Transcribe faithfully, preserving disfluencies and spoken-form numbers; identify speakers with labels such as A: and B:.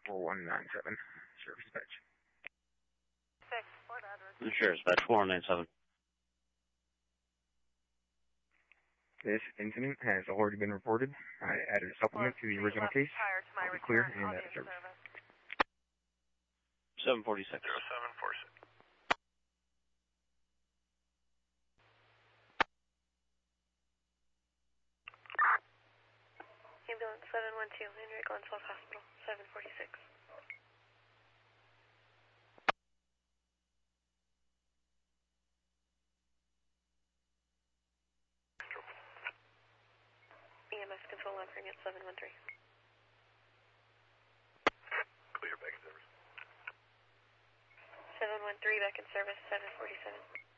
A: four one nine seven. Sheriff's Dispatch.
B: Six, what address?
C: Sheriff's Dispatch, four one nine seven.
A: This incident has already been reported. I added a supplement to the original case. I'll be clear in that service.
C: seven forty-six.
D: zero seven four six.
B: Ambulance seven one two, Henry Glenfield Hospital, seven forty-six. E M S control offering at seven one three.
D: Clear back in service.
B: seven one three back in service, seven forty-seven.